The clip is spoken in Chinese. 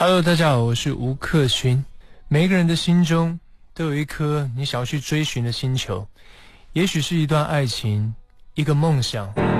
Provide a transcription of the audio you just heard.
Hello， 大家好，我是吴克勋。每个人的心中都有一颗你想要去追寻的星球，也许是一段爱情，一个梦想，